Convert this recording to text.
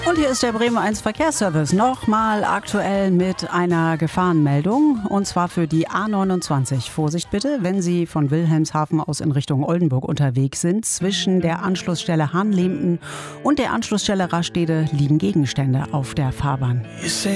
Und hier ist der Bremen 1 Verkehrsservice. Nochmal aktuell mit einer Gefahrenmeldung. Und zwar für die A29. Vorsicht bitte, wenn Sie von Wilhelmshaven aus in Richtung Oldenburg unterwegs sind. Zwischen der Anschlussstelle Hahnlehmten und der Anschlussstelle Rastede liegen Gegenstände auf der Fahrbahn.